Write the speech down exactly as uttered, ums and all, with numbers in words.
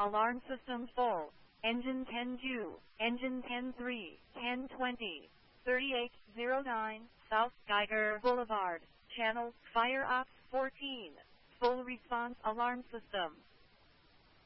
Alarm system full. Engine ten two, engine ten three, ten twenty, thirty-eight oh nine, South Geiger Boulevard, channel, fire ops fourteen. Full response alarm system.